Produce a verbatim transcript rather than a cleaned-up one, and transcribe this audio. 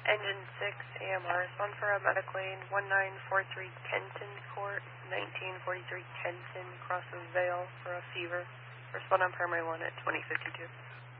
Engine six, A M R, respond for a medical lane, one nine four three Kenton Court, nineteen forty-three Kenton, Cross of Vale for a fever. Respond on primary one at twenty fifty-two.